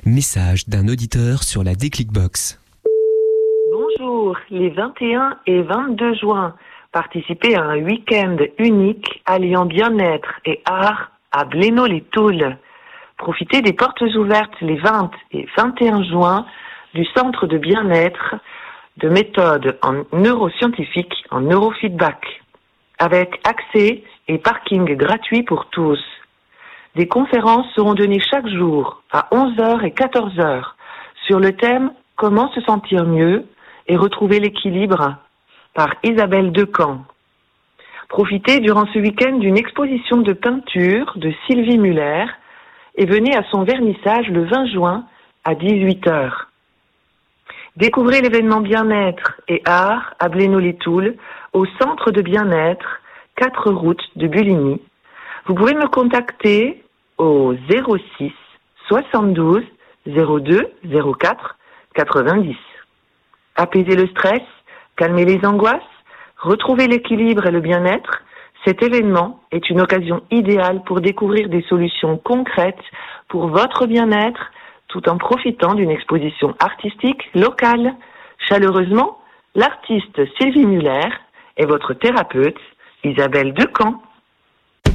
Message d'un auditeur sur la Déclic Box. Bonjour, les 21 et 22 juin, participez à un week-end unique alliant bien-être et art à Blénod-les-Toules. Profitez des portes ouvertes les 20 et 21 juin du centre de bien-être de méthode en neuroscientifique en neurofeedback, avec accès et parking gratuit pour tous. Des conférences seront données chaque jour à 11h et 14h sur le thème « Comment se sentir mieux et retrouver l'équilibre » par Isabelle Decamp. Profitez durant ce week-end d'une exposition de peinture de Sylvie Muller et venez à son vernissage le 20 juin à 18h. Découvrez l'événement bien-être et art à Blénod-les-Toules au centre de bien-être 4 route de Buligny. Vous pouvez me contacter au 06 72 02 04 90. Apaiser le stress, calmer les angoisses, retrouver l'équilibre et le bien-être, cet événement est une occasion idéale pour découvrir des solutions concrètes pour votre bien-être tout en profitant d'une exposition artistique locale. Chaleureusement, l'artiste Sylvie Muller et votre thérapeute Isabelle Decamp.